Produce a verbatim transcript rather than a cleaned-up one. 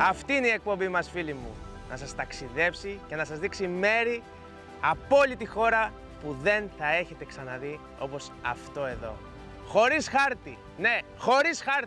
Αυτή είναι η εκπομπή μας, φίλοι μου. Να σας ταξιδέψει και να σας δείξει μέρη από όλη τη χώρα που δεν θα έχετε ξαναδεί, όπως αυτό εδώ. Χωρίς χάρτη. Ναι, χωρίς χάρτη.